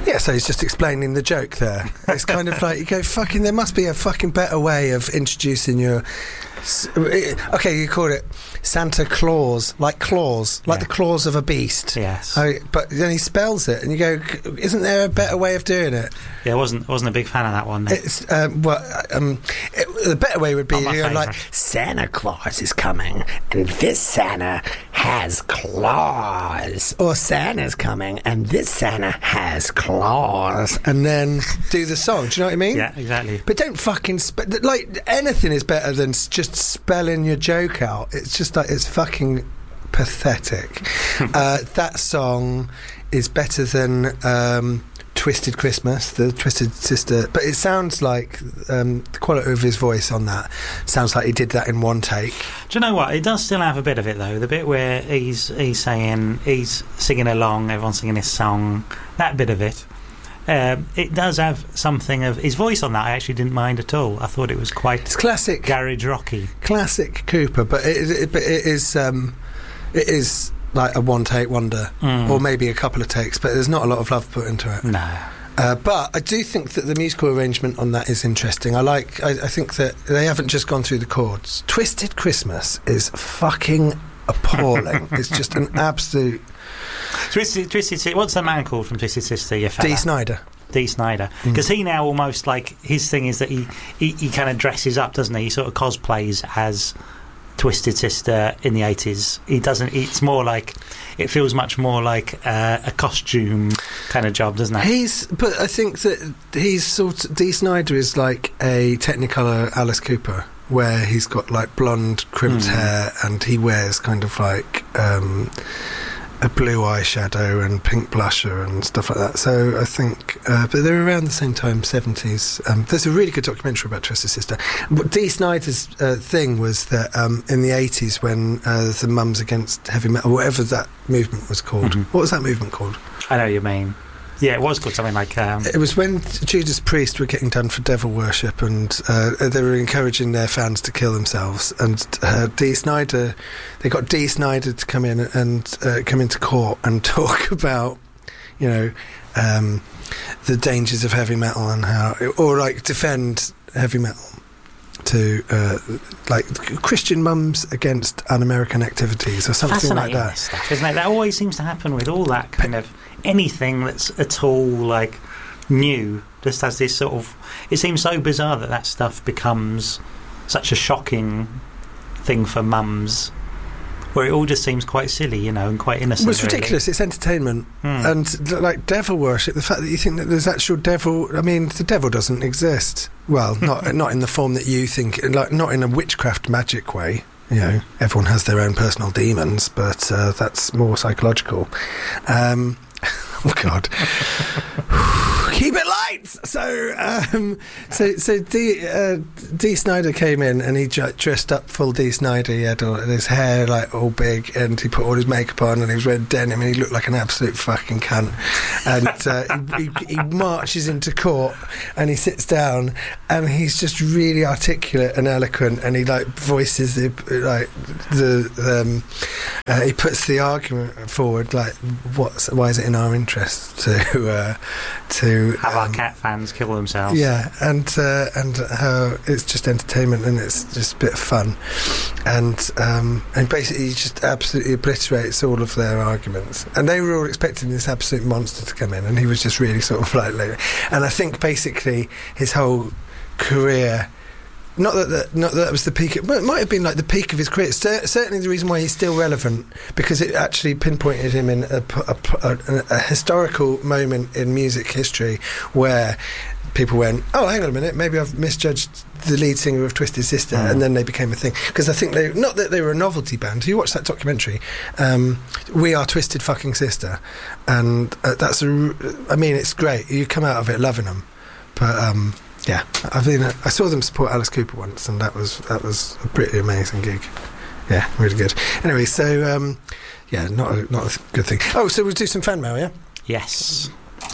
Yeah, so he's just explaining the joke there. It's kind of like, you go, fucking, there must be a fucking better way of introducing your... Okay, you call it Santa Claus, like claws, like the claws of a beast. Yes. But then he spells it, and you go, isn't there a better way of doing it? Yeah, I wasn't a big fan of that one. It's the better way would be like, Santa Claus is coming, and this Santa has claws, or Santa's coming, and this Santa has claws, and then do the song. Do you know what I mean? Yeah, exactly. But don't fucking like, anything is better than just spelling your joke out. It's just like, it's fucking pathetic. That song is better than Twisted Christmas, the Twisted Sister, but it sounds like the quality of his voice on that sounds like he did that in one take. Do you know what? It does still have a bit of it though. The bit where he's saying, he's singing along, everyone's singing his song. That bit of it. It does have something of his voice on that. I actually didn't mind at all. I thought it was quite... It's classic... garage rocky. Classic Cooper, but it is like a one-take wonder, or maybe a couple of takes, but there's not a lot of love put into it. No. But I do think that the musical arrangement on that is interesting. I think that they haven't just gone through the chords. Twisted Christmas is fucking appalling. It's just an absolute... Twisted. What's the man called from Twisted Sister? Dee Snider. Dee Snider. Because he now almost, like, his thing is that he kind of dresses up, doesn't he? He sort of cosplays as Twisted Sister in the 80s. He doesn't... It's more like... It feels much more like a costume kind of job, doesn't it? But I think that he's sort of... Dee Snider is like a Technicolor Alice Cooper, where he's got, like, blonde, crimped hair, and he wears kind of like... a blue eyeshadow and pink blusher and stuff like that. So I think, but they're around the same time, 70s. There's a really good documentary about Twisted Sister. But Dee Snider's thing was that in the 80s, when the Mums Against Heavy Metal, whatever that movement was called, what was that movement called? I know what you mean. Yeah, it was called something like... It was when Judas Priest were getting done for devil worship, and they were encouraging their fans to kill themselves. And Dee Snider, they got Dee Snider to come in and come into court and talk about, you know, the dangers of heavy metal and how, or like defend heavy metal to like Christian mums against un-American activities or something like that. Stuff, isn't it? That always seems to happen with all that kind of anything that's at all like new. Just has this sort of... It seems so bizarre that stuff becomes such a shocking thing for mums, where it all just seems quite silly, you know, and quite innocent. Well, it's ridiculous. It's entertainment. And like devil worship, the fact that you think that there's actual devil... I mean, the devil doesn't exist. Well, not in the form that you think, like not in a witchcraft magic way. You know, everyone has their own personal demons, but that's more psychological. Oh God. Keep it light. So Dee Snider came in and he dressed up full Dee Snider. He had his hair like all big, and he put all his makeup on, and he was wearing denim, and he looked like an absolute fucking cunt. And he marches into court, and he sits down, and he's just really articulate and eloquent, and he like voices he puts the argument forward, like why is it in our interest to have our cat fans kill themselves? Yeah, and how it's just entertainment and it's just a bit of fun, and basically he just absolutely obliterates all of their arguments. And they were all expecting this absolute monster to come in, and he was just really sort of like and I think basically his whole career. Not that was the peak. It might have been like the peak of his career. Certainly the reason why he's still relevant, because it actually pinpointed him in a historical moment in music history where people went, oh, hang on a minute, maybe I've misjudged the lead singer of Twisted Sister, and then they became a thing. Because I think not that they were a novelty band. If you watch that documentary, We Are Twisted Fucking Sister, and it's great. You come out of it loving them, but. Yeah, I saw them support Alice Cooper once, and that was a pretty amazing gig. Yeah, really good. Anyway, so not a good thing. Oh, so we'll do some fan mail, yeah? Yes.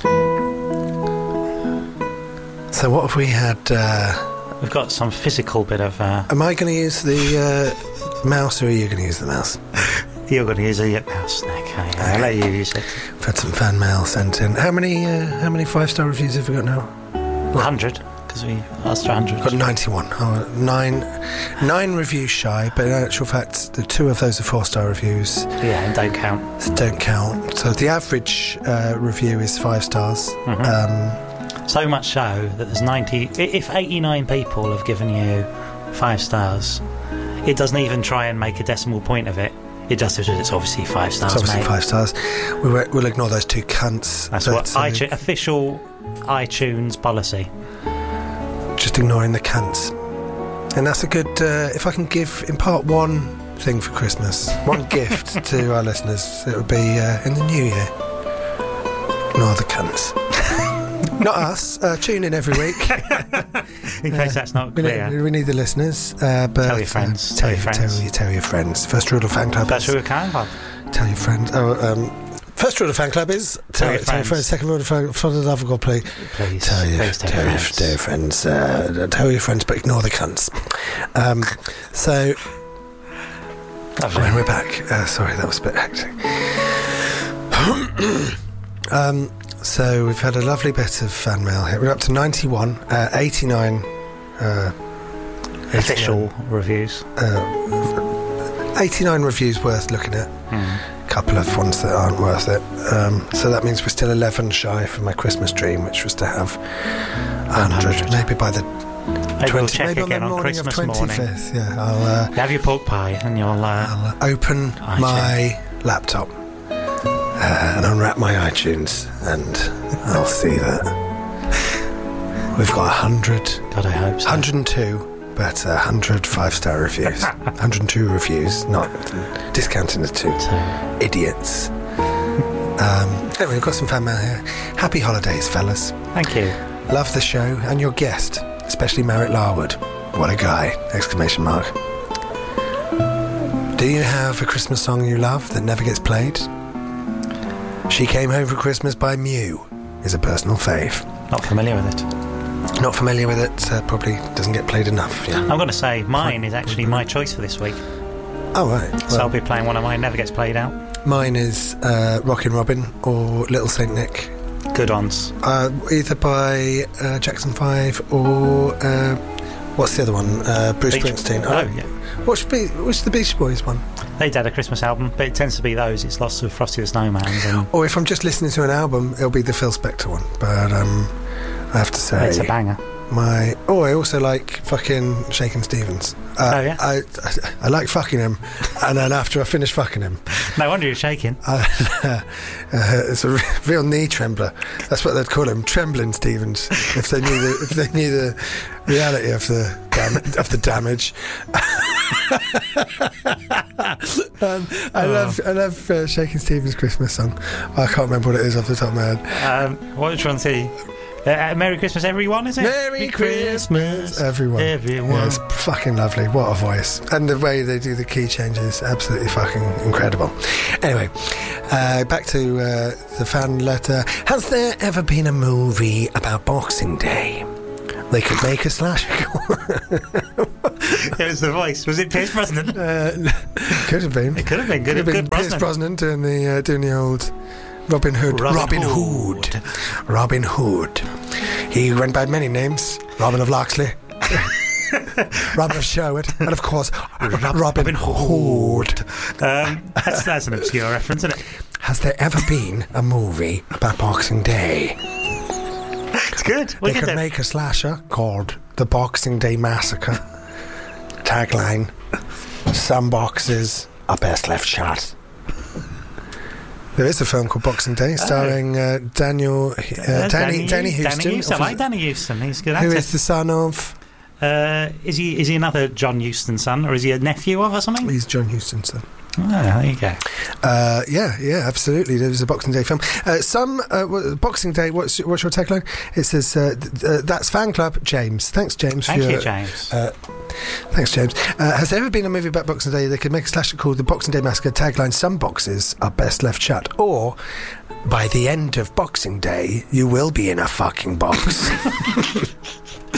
So what have we had? We've got some physical bit of... Am I going to use the mouse, or are you going to use the mouse? You're going to use a mouse, Nick. Okay, I'll let you use it. We've had some fan mail sent in. How many 5-star reviews have we got now? 100, because we asked for 100. Got 91. Oh, nine reviews shy, but in actual fact, the 2 of those are 4-star reviews. Yeah, and don't count. Don't count. So the average review is 5 stars. So much so that there's 90. If 89 people have given you 5 stars, it doesn't even try and make a decimal point of it. It just says it's obviously 5 stars. It's obviously mate. 5 stars. We'll ignore those 2 cunts. That's what official iTunes policy. Just ignoring the cunts. And that's a good. If I can impart one thing for Christmas, one gift to our listeners, it would be in the new year. Ignore the cunts. Not us. Tune in every week. In case that's not clear. We need the listeners. But tell your friends. Tell your friends. First rule of fan club. That's who we can. Tell your friends. First rule of fan club is tell your friends. Second rule of fan, for the love of God, please tell your friends. Tell your friends, but ignore the cunts. So when we're back. Sorry, that was a bit hectic. So we've had a lovely bit of fan mail here. We're up to 91, 89 official reviews. 89 reviews worth looking at. A couple of ones that aren't worth it. So that means we're still 11 shy from my Christmas dream, which was to have 100. Maybe by the Maybe we'll check again on Christmas morning. Yeah, I'll have your pork pie and I'll open my laptop. And unwrap my iTunes, and I'll see that we've got 100. God, I hope so. 102, but 100 5-star reviews. 102 reviews, not discounting the 2 idiots. Anyway, we've got some fan mail here. Happy holidays, fellas. Thank you. Love the show and your guest, especially Merritt Larwood. What a guy! ! Do you have a Christmas song you love that never gets played? She Came Home for Christmas by Mew is a personal fave. Not familiar with it. Not familiar with it, probably doesn't get played enough, yeah. I'm going to say mine is actually my choice for this week. Oh, right. Well, so I'll be playing one of mine, never gets played out. Mine is Rockin' Robin or Little Saint Nick. Good ones. Either by Jackson 5 or what's the other one? Bruce Springsteen. Oh, yeah. What's the Beach Boys one? They did a Christmas album, but it tends to be those. It's lots of Frosty the Snowman. Or if I'm just listening to an album, it'll be the Phil Spector one. But I have to say, it's a banger. I also like fucking Shakin' Stevens. Oh yeah, I like fucking him, and then after I finish fucking him, no wonder you're shaking. It's a real knee trembler. That's what they'd call him, Trembling Stevens, if they knew the reality of the damage. I love Shakin' Stevens' Christmas song. I can't remember what it is off the top of my head. Which one's he? Merry Christmas, everyone, is it? Merry Christmas, everyone. Yeah, it's fucking lovely. What a voice. And the way they do the key changes, absolutely fucking incredible. Anyway, back to the fan letter. Has there ever been a movie about Boxing Day? They could make a slasher. It was the voice. Was it Pierce Brosnan? Could have been. It could have been. Good Pierce Brosnan doing the old Robin Hood. Robin Hood. He went by many names. Robin of Locksley. Robin of Sherwood. And of course, Robin Hood. That's an obscure reference, isn't it? Has there ever been a movie about Boxing Day? It's good. They could make a slasher called The Boxing Day Massacre. Tagline: some boxes are best left shut. There is a film called Boxing Day starring Danny Huston. I like Danny Huston. He's a good actor. Who is the son of? Is he another John Huston son, or is he a nephew of or something? He's John Huston's son. Oh, there you go. Yeah, absolutely. There was a Boxing Day film. Boxing Day. What's your tagline? It says that's fan club, James. Thanks, James. Thank you, James. Thanks, James. Has there ever been a movie about Boxing Day? They could make a slasher called The Boxing Day Massacre. Tagline: some boxes are best left shut. Or by the end of Boxing Day, you will be in a fucking box.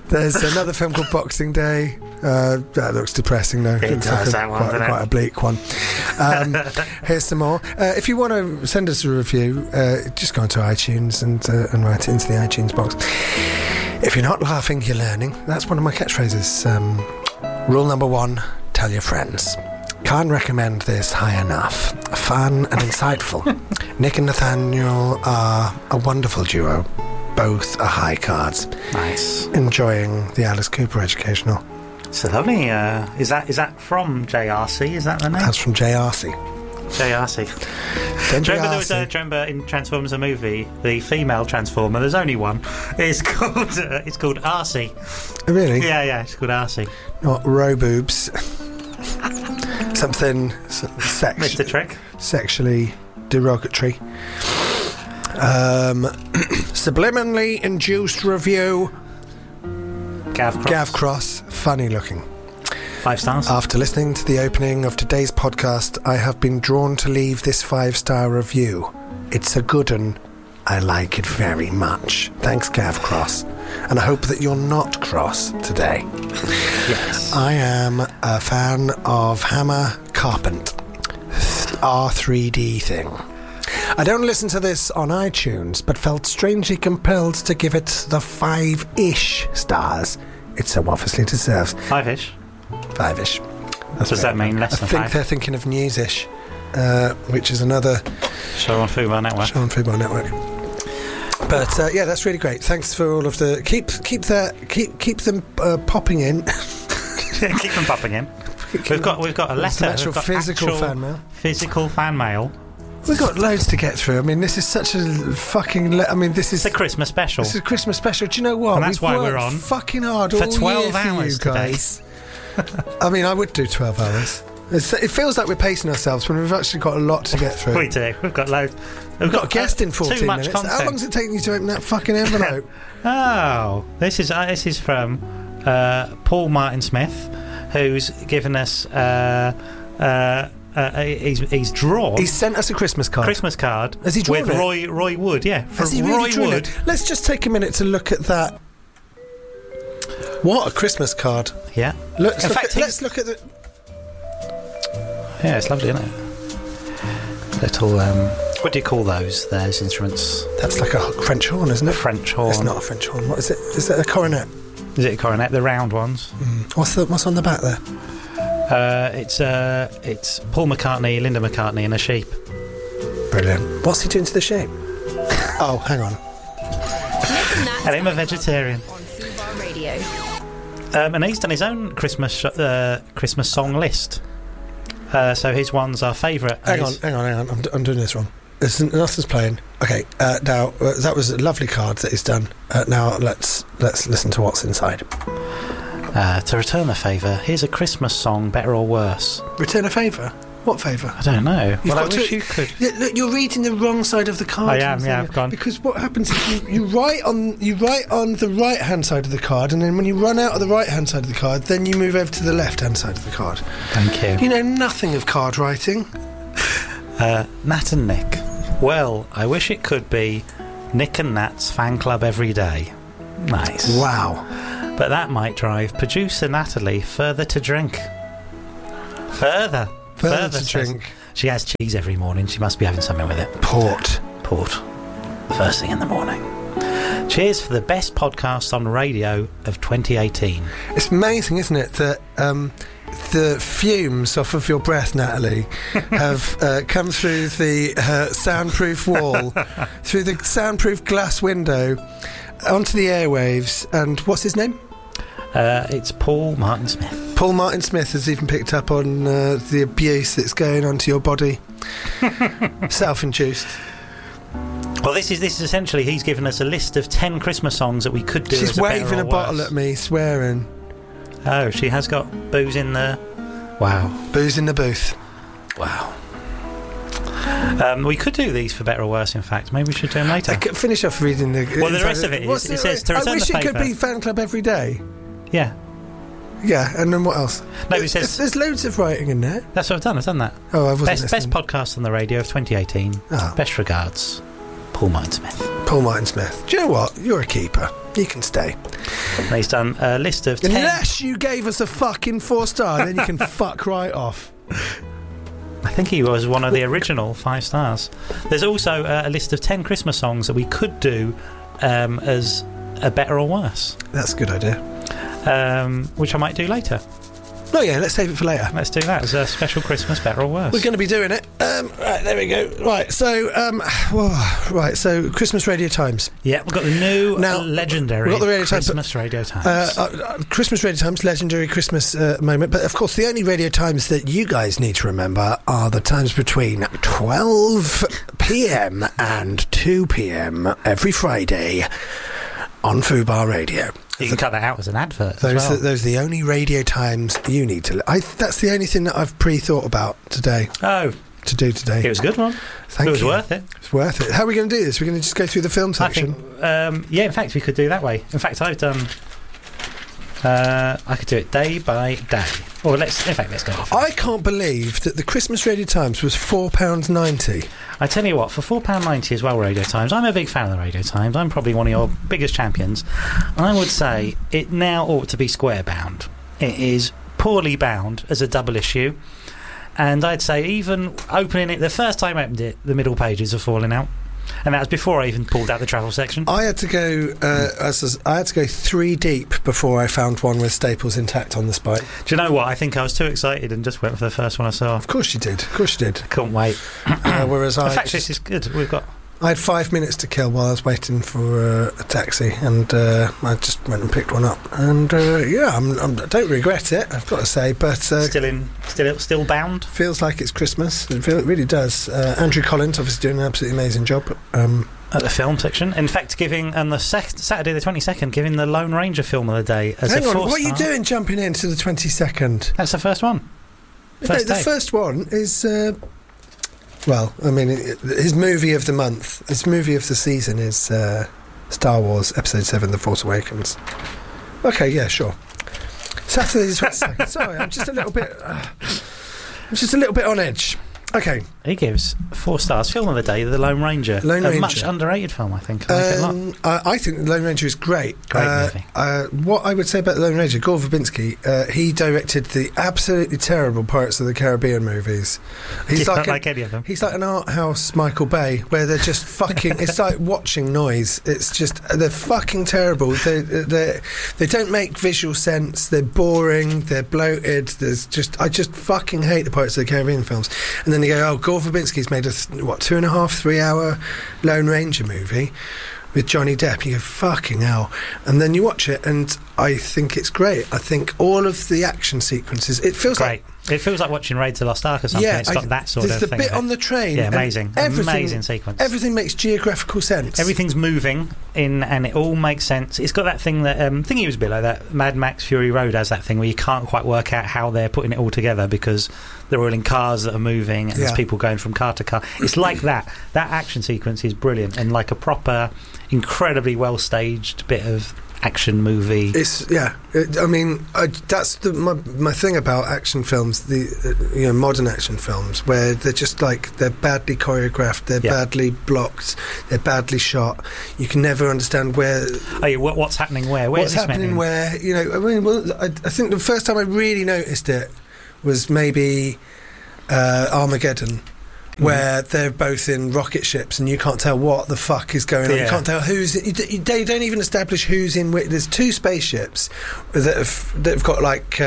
There's another film called Boxing Day. That looks depressing, though. It does, that one, doesn't it? Quite a bleak one. Here's some more. If you want to send us a review, just go onto iTunes and write it into the iTunes box. If you're not laughing, you're learning. That's one of my catchphrases. Rule number 1, tell your friends. Can't recommend this high enough. Fun and insightful. Nick and Nathaniel are a wonderful duo. Both are high cards. Nice. Enjoying the Alice Cooper educational. So lovely. Is that from JRC? Is that the name? That's from JRC. JRC. Do you remember in Transformers the movie, the female Transformer? There's only one. It's called RC. Really? Yeah. It's called RC. Not Roboobs. Something Mr. Trick. Sexually derogatory. Subliminally induced review. Gav Cross. Funny looking. 5 stars. After listening to the opening of today's podcast, I have been drawn to leave this 5-star review. It's a good one. I like it very much. Thanks, Gav Cross. And I hope that you're not cross today. Yes. I am a fan of Hammer Carpent. R3D thing. I don't listen to this on iTunes, but felt strangely compelled to give it the 5-ish stars it so obviously deserves. 5-ish? 5-ish. Does that mean less than 5? I think they're thinking of News-ish, which is another show on Fubar Network. But yeah, that's really great. Thanks for all of the keep them popping in. Keep them popping in. We've got a letter. Actual physical fan mail. Physical fan mail. We've got loads to get through. I mean, this is such a fucking... this is... It's a Christmas special. This is a Christmas special. Do you know what? And that's why we're on. Fucking hard for all 12 year hours for you guys. I mean, I would do 12 hours. It feels like we're pacing ourselves when we've actually got a lot to get through. We do. We've got loads. We've got a guest in 14 minutes. Content. How long is it taking you to open that fucking envelope? This is from Paul Martin Smith, who's given us... he's drawn. He's sent us a Christmas card. Has he drawn with it? Roy Wood? Yeah, from Has he really Roy Wood. It? Let's just take a minute to look at that. What a Christmas card! Yeah. Let's look at the. Yeah, it's lovely, isn't it? Little. What do you call those? Those instruments. That's like a French horn, isn't it? French horn. It's not a French horn. What is it? Is it a coronet? Is it a coronet? The round ones. What's on the back there? It's Paul McCartney, Linda McCartney, and a sheep. Brilliant. What's he doing to the sheep? Oh, hang on. And I'm a vegetarian. On Fubar Radio. And he's done his own Christmas song list. So his ones are favourite. Hang on. I'm doing this wrong. Nothing's playing. Okay. Now that was a lovely card that he's done. Now let's listen to what's inside. To return a favour, here's a Christmas song, better or worse. Return a favour? What favour? I don't know. Well, I wish you could. Yeah, look, you're reading the wrong side of the card. I am. Yeah, I've gone. Because what happens is you write on the right hand side of the card, and then when you run out of the right hand side of the card, then you move over to the left hand side of the card. Thank you. You know nothing of card writing. Nat and Nick. Well, I wish it could be Nick and Nat's fan club every day. Nice. Wow. But that might drive producer Natalie further to drink. Further to drink. She has cheese every morning. She must be having something with it. Port. First thing in the morning. Cheers for the best podcast on radio of 2018. It's amazing, isn't it, that the fumes off of your breath, Natalie, have come through the soundproof wall, through the soundproof glass window, onto the airwaves. And what's his name? It's Paul Martin Smith. Paul Martin Smith has even picked up on the abuse that's going onto your body. Self-induced. Well, this is essentially, he's given us a list of 10 Christmas songs that we could do. She's as a waving a bottle worse. at me, swearing. Oh, she has got booze in the... Wow. Booze in the booth. Wow. We could do these for better or worse, in fact. Maybe we should do them later. Finish off reading the... Well, the rest of it is... It says, to return I wish the it could be fan club every day. Yeah. Yeah, and then what else? No, it says... There's loads of writing in there. That's what I've done. I've done that. Oh, I wasn't Best podcast on the radio of 2018. Oh. Best regards, Paul Martin Smith. Paul Martin Smith. Do you know what? You're a keeper. You can stay. And he's done a list of 10... Unless you gave us a fucking 4-star, then you can fuck right off. I think he was one of the original 5 stars. There's also a list of 10 Christmas songs that we could do as a better or worse. That's a good idea. Which I might do later. Oh yeah, let's save it for later. Let's do that as a special Christmas better or worse. We're going to be doing it. Right, there we go. Right, so so Christmas Radio Times. Yeah, we've got the new legendary we've got the Radio Christmas Radio Times. Christmas Radio Times, legendary Christmas moment. But of course, the only Radio Times that you guys need to remember are the times between 12 p.m. and 2 p.m. every Friday on Fubar Radio. You can cut that out as an advert. Those are the only radio times you need to. That's the only thing that I've pre-thought about today. Oh, to do today. It was a good one. Thank you. It was worth it. It's worth it. How are we going to do this? We're going to just go through the film section. I think, in fact, we could do that way. In fact, I've done. I could do it day by day. Or let's go. I can't believe that the Christmas Radio Times was £4.90. I tell you what, for £4.90 as well, Radio Times. I'm a big fan of the Radio Times. I'm probably one of your biggest champions. I would say it now ought to be square bound. It is poorly bound as a double issue, and I'd say even opening it the first time I opened it, the middle pages are falling out. And that was before I even pulled out the travel section. I had to go. I had to go 3 deep before I found one with staples intact on the spine. Do you know what? I think I was too excited and just went for the first one I saw. Of course you did. I couldn't wait. Whereas in fact, this is good. I had 5 minutes to kill while I was waiting for a taxi, and I just went and picked one up. And I don't regret it, I've got to say. But still bound. Feels like it's Christmas. It really does. Andrew Collins obviously doing an absolutely amazing job at the film section. In fact, giving on the Saturday the 22nd, giving the Lone Ranger film of the day as Hang a 4 on, what are you doing jumping into the 22nd? That's the first one. The first one is. Well, I mean, his movie of the month, his movie of the season is Star Wars Episode 7, The Force Awakens. Okay, yeah, sure. Saturday the 22nd. Sorry, I'm just a little bit on edge. Okay. He gives 4 stars. Film of the day, The Lone Ranger. A much underrated film, I think. I think The Lone Ranger is great. Great movie. What I would say about The Lone Ranger, Gore Verbinski, he directed the absolutely terrible Pirates of the Caribbean movies. He's like any of them. He's like an art house Michael Bay, where they're just fucking... It's like watching noise. It's just... They're fucking terrible. They don't make visual sense. They're boring. They're bloated. I just fucking hate the Pirates of the Caribbean films. And then you go, oh, Gore Verbinski's made a 2.5-3 hour Lone Ranger movie with Johnny Depp. You go, fucking hell. And then you watch it, and I think it's great. I think all of the action sequences, it feels great. It feels like watching Raid to Lost Ark or something. It's got that sort of thing. There's the bit on the train. Yeah, amazing. Amazing sequence. Everything makes geographical sense. Everything's moving and it all makes sense. It's got that thing that thingy was a bit like that. Mad Max Fury Road has that thing where you can't quite work out how they're putting it all together because they're all in cars that are moving and there's people going from car to car. It's like that. That action sequence is brilliant and like a proper, incredibly well staged bit of action movie. That's my thing about action films, the modern action films, where they're just like they're badly choreographed, they're badly blocked, they're badly shot. You can never understand where. What's happening where? What's happening where? I think the first time I really noticed it was maybe Armageddon. Where they're both in rocket ships and you can't tell what the fuck is going on. You can't tell who's... They don't even establish who's in which. There's 2 spaceships that have got like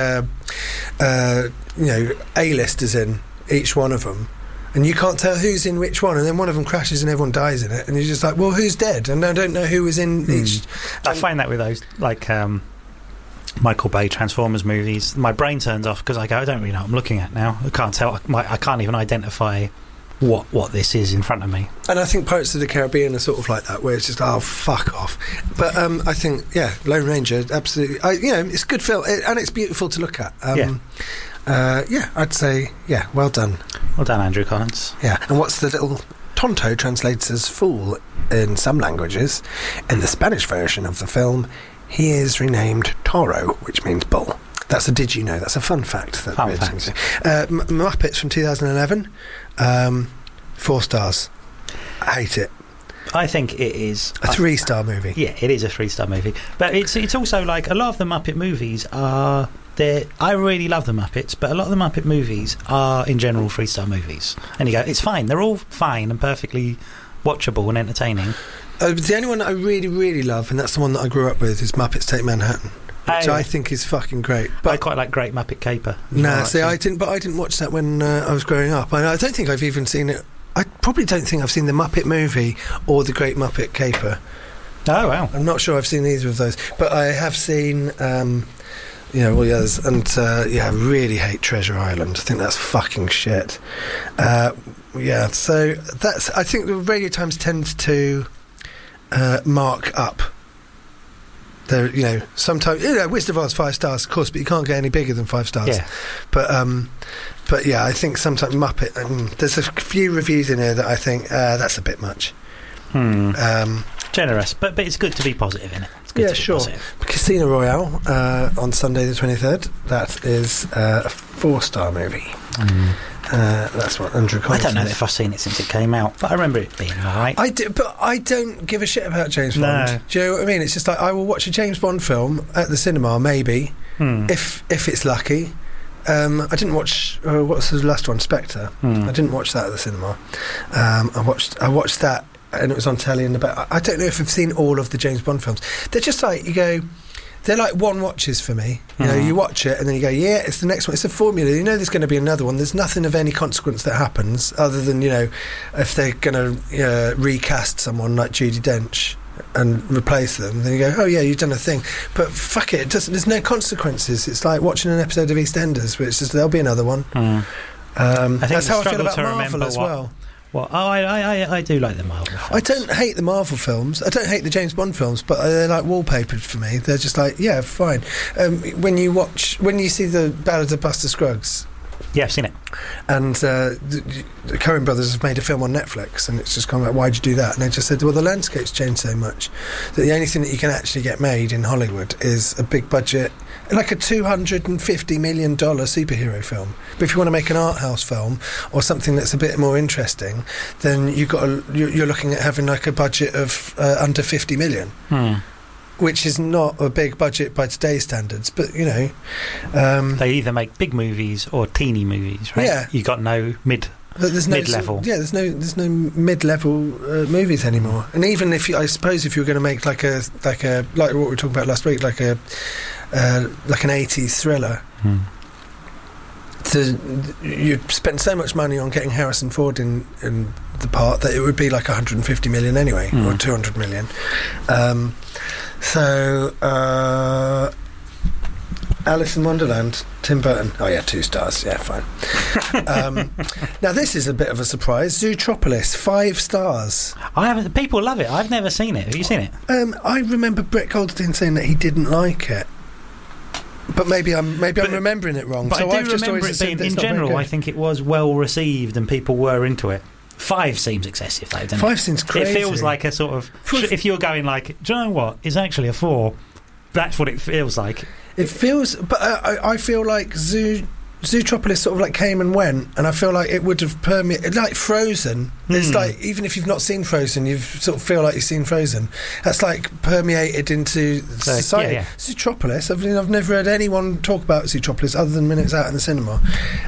A-listers in each one of them, and you can't tell who's in which one, and then one of them crashes and everyone dies in it, and you're just like, well, who's dead? And I don't know who was in each. I find that with those like Michael Bay Transformers movies, my brain turns off because I go, I don't really know what I'm looking at now. I can't tell. I can't even identify what this is in front of me. And I think Pirates of the Caribbean are sort of like that, where it's just, oh, fuck off. But I think, Lone Ranger, absolutely. It's a good film, and it's beautiful to look at. I'd say, well done. Well done, Andrew Collins. Yeah, and what's the little... Tonto translates as fool in some languages. In the Spanish version of the film, he is renamed Toro, which means bull. That's a did you know? That's a fun fact. Muppets from 2011, 4 stars. I hate it. I think it is a 3-star movie. Yeah, it is a 3-star movie. But it's also like a lot of the Muppet movies are. I really love the Muppets, but a lot of the Muppet movies are in general 3-star movies. And you go, it's fine. They're all fine and perfectly watchable and entertaining. The only one that I really, really love, and that's the one that I grew up with, is Muppets Take Manhattan, which I think is fucking great. But I quite like Great Muppet Caper. Nah, see, I didn't watch that when I was growing up. I don't think I've even seen it. I probably don't think I've seen the Muppet movie or the Great Muppet Caper. Oh, wow. I'm not sure I've seen either of those. But I have seen, all the others. And, I really hate Treasure Island. I think that's fucking shit. So that's... I think the Radio Times tends to mark up. Sometimes... Wizard of Oz, 5 stars, of course, but you can't get any bigger than 5 stars. Yeah. But yeah, I think sometimes Muppet... there's a few reviews in here that I think that's a bit much. Generous, but it's good to be positive in it. It's good to be positive. Casino Royale on Sunday the 23rd. That is a 4-star movie. That's what Andrew Collins. I don't know if I've seen it since it came out, but I remember it being alright. I do, but I don't give a shit about James Bond. No. Do you know what I mean? It's just like I will watch a James Bond film at the cinema, maybe if it's lucky. I didn't watch what's the last one, Spectre. I didn't watch that at the cinema. I watched that, and it was on telly in the back. I don't know if I've seen all of the James Bond films. They're just like, you go, they're like one watches for me. You watch it and then you go, yeah, it's the next one. It's a formula. You know there's going to be another one. There's nothing of any consequence that happens other than, if they're going to recast someone like Judi Dench and replace them, then you go, oh yeah, you've done a thing. But fuck it, there's no consequences. It's like watching an episode of EastEnders, where it's just, there'll be another one. I think that's how I feel about to Marvel as well. Well, I do like the Marvel films. I don't hate the Marvel films. I don't hate the James Bond films, but they're like wallpapered for me. They're just like, yeah, fine. When you see the Ballad of Buster Scruggs, yeah, I've seen it. And the Coen brothers have made a film on Netflix, and it's just kind of like, why'd you do that? And they just said, well, the landscape's changed so much that the only thing that you can actually get made in Hollywood is a big budget, like a $250 million superhero film. But if you want to make an art house film or something that's a bit more interesting, then you're looking at having like a budget of under $50 million. Which is not a big budget by today's standards, but they either make big movies or teeny movies, right? Yeah, you got no mid-level. There's no mid-level movies anymore. And even if I suppose if you were going to make like what we were talking about last week, like an 80s thriller. You'd spend so much money on getting Harrison Ford in the part that it would be like 150 million anyway, or 200 million. Alice in Wonderland, Tim Burton. Oh yeah, 2 stars. Yeah, fine. Now this is a bit of a surprise. Zootropolis, 5 stars. I haven't. People love it. I've never seen it. Have you seen it? I remember Brett Goldstein saying that he didn't like it. But maybe I'm remembering it wrong. But so I do remember it being, in general, I think it was well received and people were into it. 5 seems excessive, though, doesn't it? 5 seems crazy. It feels like a sort of... if you're going like, do you know what? It's actually a 4. That's what it feels like. It feels... But I feel like Zootropolis sort of like came and went, and I feel like it would have permeated... Like Frozen. It's like, even if you've not seen Frozen, you sort of feel like you've seen Frozen. That's like permeated into society. Yeah. Zootropolis, I've never heard anyone talk about Zootropolis other than when it's out in the cinema.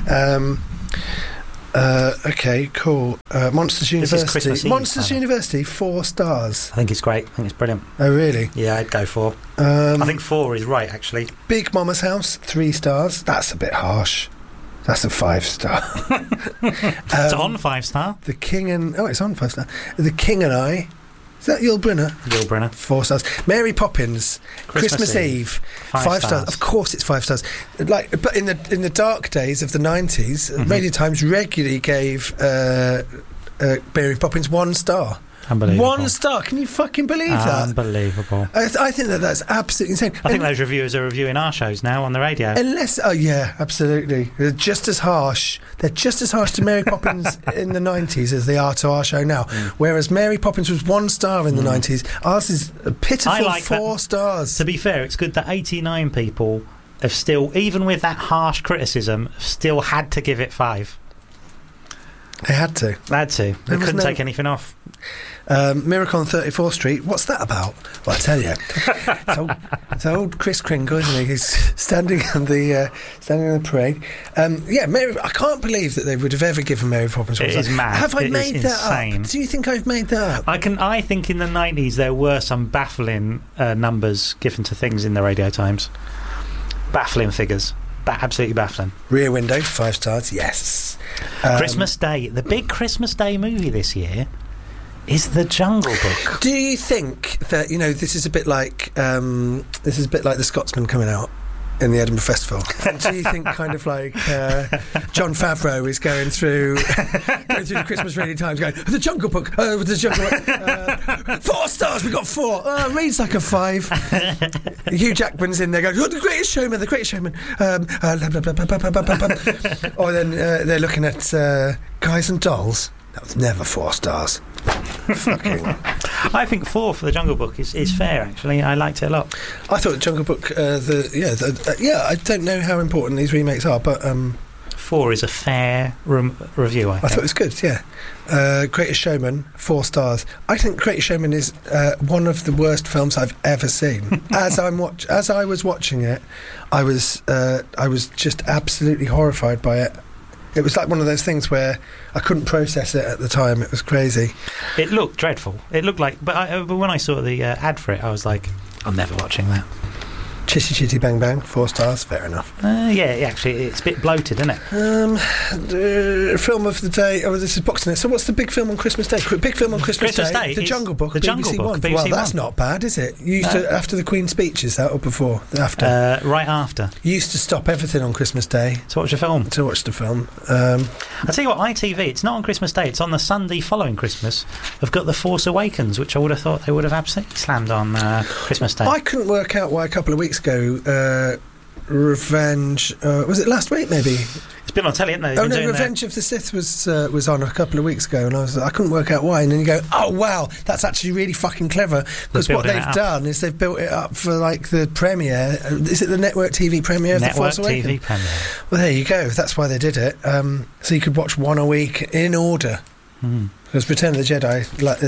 Okay, cool. Monsters University. Monsters University, 4 stars. I think it's great. I think it's brilliant. Oh, really? Yeah, I'd go 4. I think 4 is right, actually. Big Mama's House, 3 stars. That's a bit harsh. That's a 5-star. It's on 5-star. The King and... Oh, it's on 5-star. The King and I... Is that Yul Brynner? Yul Brynner. 4 stars. Mary Poppins, Christmas Eve. 5 stars. Of course, it's 5 stars. But in the dark days of the 90s, Radio Times regularly gave Mary Poppins 1 star. Unbelievable. 1 star. Can you fucking believe that? Unbelievable. I think that's absolutely insane. I think those reviewers are reviewing our shows now on the radio. Oh yeah, absolutely. They're just as harsh. They're just as harsh to Mary Poppins in the 90s as they are to our show now. Whereas Mary Poppins was 1 star in the 90s, ours is a pitiful 4 stars. To be fair, it's good that 89 people have still, even with that harsh criticism, still had to give it 5. They had to. They couldn't take anything off. Miracle on 34th Street, what's that about? Well, I tell you, it's old Chris Kringle, isn't he? He's standing on the parade. I can't believe that they would have ever given Mary Poppins. It is mad. Have I made that insane. up? Do you think I've made that up? I think in the 90s there were some baffling numbers given to things in the Radio Times. Baffling figures. Absolutely baffling. Rear Window, 5 stars, yes. Christmas Day. The big Christmas Day movie this year is The Jungle Book. Do you think that, this is a bit like The Scotsman coming out in the Edinburgh Festival? And do you think kind of like Jon Favreau is going through the Christmas Radio Times going, The Jungle Book, The Jungle Book, 4 stars, we got 4. Reads like a 5. Hugh Jackman's in there going, The Greatest Showman. Or then they're looking at Guys and Dolls. That was never 4 stars. Fucking. I think 4 for The Jungle Book is fair, actually. I liked it a lot. I thought The Jungle Book, I don't know how important these remakes are, but 4 is a fair review, I think. I thought it was good, yeah. Greatest Showman, 4 stars. I think Greatest Showman is one of the worst films I've ever seen. As I was watching it, I was just absolutely horrified by it. It was like one of those things where I couldn't process it at the time. It was crazy. It looked dreadful. It looked like... But when I saw the ad for it, I was like, I'm never watching that. Chitty Chitty Bang Bang, 4 stars, fair enough. Actually, it's a bit bloated, isn't it? Film of the day... Oh, this is Boxing Day. So what's the big film on Christmas Day? Big film on Christmas Day? The Jungle Book. The Jungle Book, BBC Well, that's not bad, is it? You used to, after the Queen's speech, is that, or before? After? Right after. You used to stop everything on Christmas Day. To watch a film. To watch the film. I'll tell you what, ITV, it's not on Christmas Day, it's on the Sunday following Christmas. They've got The Force Awakens, which I would have thought they would have absolutely slammed on Christmas Day. I couldn't work out why a couple of weeks ago... Revenge was it last week maybe? It's been on telly, isn't it? Oh no, Revenge of the Sith was on a couple of weeks ago, and I couldn't work out why. And then you go, oh wow, that's actually really fucking clever, because what they've done is they've built it up for like the premiere. Is it the Network TV premiere of The Force Awakens? Network TV premiere. Well, there you go. That's why they did it. So you could watch one a week in order. Because Return of the Jedi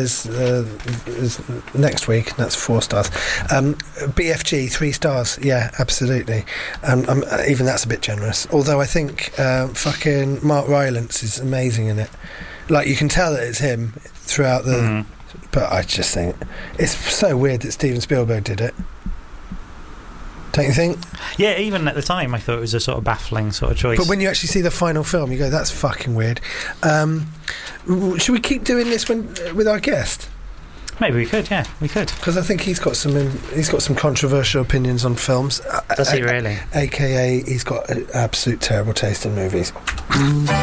is next week, and that's 4 stars. BFG, 3 stars, yeah, absolutely. Even that's a bit generous. Although I think fucking Mark Rylance is amazing in it. Like, you can tell that it's him throughout the... But I just think it's so weird that Steven Spielberg did it. Don't you think? Yeah, even at the time I thought it was a sort of baffling sort of choice. But when you actually see the final film, you go, that's fucking weird. Should we keep doing this with our guest? Maybe we could, yeah, we could. Because I think he's got some controversial opinions on films. Does he really? AKA, he's got an absolute terrible taste in movies.